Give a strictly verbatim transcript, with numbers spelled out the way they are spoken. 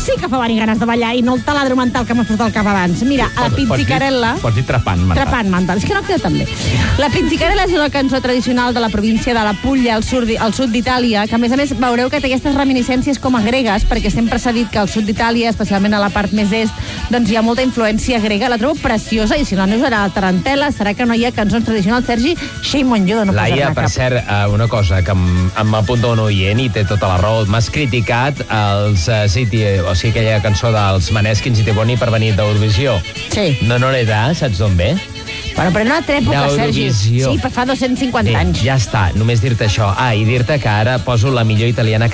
sí que fa venir ganes de ballar i no el taladro mental que m'has posat al cap abans. Mira, a la Pizzicarella... Pots dir trepant mental. Trepant mental, és que no queda tan bé. La Pizzicarella és una cançó tradicional de la província de la Puglia, al sud, al sud d'Itàlia, que a més a més veureu que té aquestes reminiscències com a gregues, perquè sempre s'ha dit que al sud d'Itàlia, especialment a la part més est, doncs hi ha molta influència grega. La trobo preciosa i si la neus era a Tarantela, serà que no hi ha cançons tradicionals. Sergi, shame on you de no posar-ne cap. Laia, per cert, una cosa que em apunta un oient i té tota la raó. M'has criticat els uh, City, o sigui, aquella cançó dels Maneskin City Boni per venir d'Eurovisió. Sí. No, no l'era, saps d'on ve? Bueno, però en una altra època, Sergi. Sí, fa dos-cents cinquanta anys. Ja està, només dir-te això. Ah, i dir-te que ara poso la millor italiana que